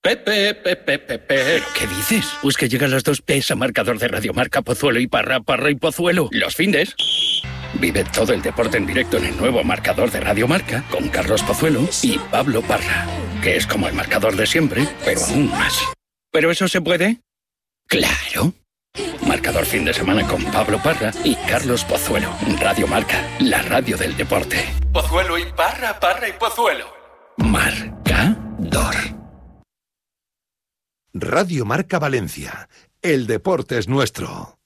¿Pero qué dices? Pues que llegan las dos P's a marcador de Radiomarca, Pozuelo y Parra, Parra y Pozuelo. Los findes. Vive todo el deporte en directo en el nuevo marcador de Radiomarca con Carlos Pozuelo y Pablo Parra, que es como el marcador de siempre, pero aún más. ¿Pero eso se puede? ¡Claro! Marcador fin de semana con Pablo Parra y Carlos Pozuelo. Radiomarca, la radio del deporte. Pozuelo y Parra, Parra y Pozuelo. Marcador. Radio Marca Valencia. El deporte es nuestro.